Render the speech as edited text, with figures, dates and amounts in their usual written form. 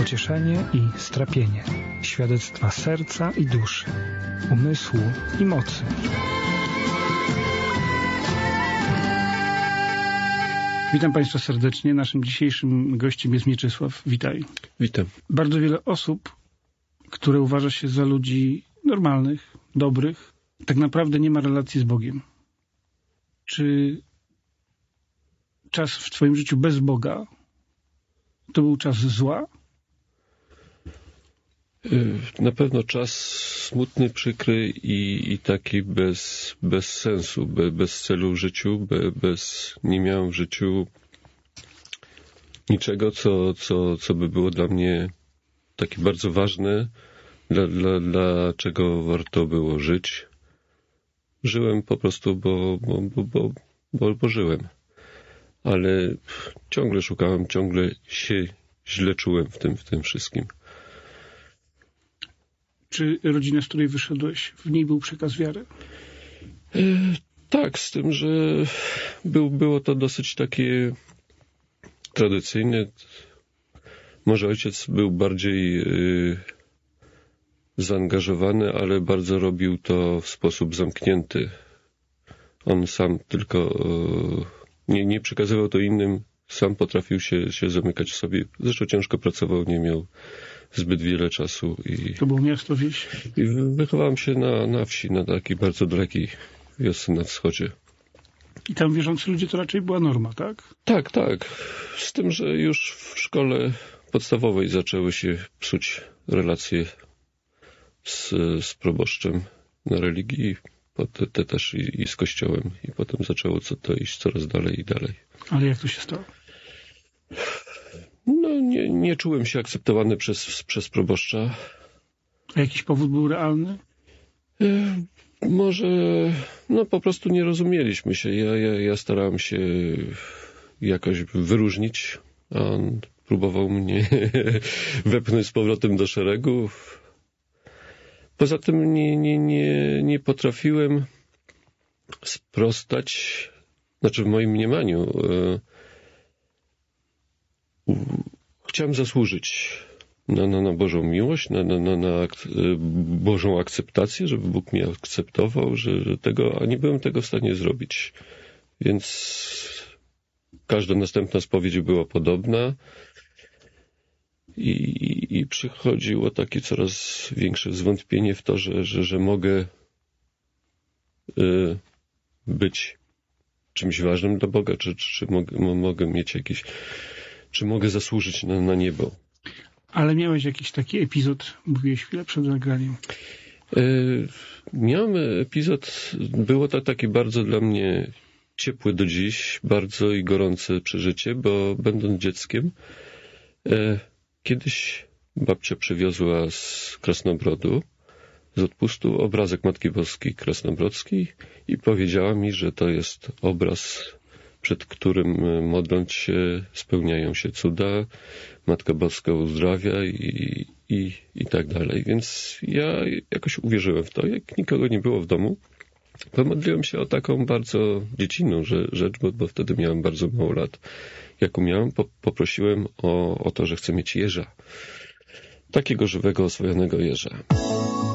pocieszenie i strapienie, świadectwa serca i duszy, umysłu i mocy. Witam Państwa serdecznie. Naszym dzisiejszym gościem jest Mieczysław. Witaj. Witam. Bardzo wiele osób, które uważa się za ludzi normalnych, dobrych, tak naprawdę nie ma relacji z Bogiem. Czy czas w Twoim życiu bez Boga to był czas zła? Na pewno czas smutny, przykry i taki bez sensu, bez celu w życiu, nie miałem w życiu niczego, co by było dla mnie takie bardzo ważne, dlaczego warto było żyć. Żyłem po prostu, bo żyłem. Ale ciągle szukałem, ciągle się źle czułem w tym wszystkim. Czy rodzina, z której wyszedłeś, w niej był przekaz wiary? Tak, z tym, że było to dosyć takie tradycyjne. Może ojciec był bardziej zaangażowany, ale bardzo robił to w sposób zamknięty. On sam tylko nie przekazywał to innym, sam potrafił się zamykać w sobie. Zresztą ciężko pracował, nie miał zbyt wiele czasu. To było miasto, wieś? I wychowałem się na wsi, na takiej bardzo dalekiej wiosce na wschodzie. I tam wierzący ludzie to raczej była norma, tak? Tak. Z tym, że już w szkole podstawowej zaczęły się psuć relacje z proboszczem na religii, te też i z kościołem. I potem zaczęło to iść coraz dalej i dalej. Ale jak to się stało? No, nie czułem się akceptowany przez proboszcza. A jakiś powód był realny? Może po prostu nie rozumieliśmy się. Ja starałem się jakoś wyróżnić, a on próbował mnie wepchnąć z powrotem do szeregu. Poza tym nie potrafiłem sprostać, znaczy w moim mniemaniu, chciałem zasłużyć na Bożą miłość, na Bożą akceptację, żeby Bóg mnie akceptował, że tego, a nie byłem tego w stanie zrobić. Więc każda następna spowiedź była podobna i przychodziło takie coraz większe zwątpienie w to, że mogę być czymś ważnym dla Boga, czy mogę mieć jakiś, czy mogę zasłużyć na niebo. Ale miałeś jakiś taki epizod, mówiłeś chwilę przed nagraniem. Miałem epizod, było to takie bardzo dla mnie ciepłe do dziś, bardzo i gorące przeżycie, bo będąc dzieckiem, kiedyś babcia przywiozła z Krasnobrodu, z odpustu, obrazek Matki Boskiej Krasnobrodzkiej i powiedziała mi, że to jest obraz, przed którym modląc się spełniają się cuda, Matka Boska uzdrawia i tak dalej. Więc ja jakoś uwierzyłem w to, jak nikogo nie było w domu. Pomodliłem się o taką bardzo dziecinną rzecz, bo wtedy miałem bardzo mało lat. Jak umiałem, poprosiłem o to, że chcę mieć jeża. Takiego żywego, oswojonego jeża.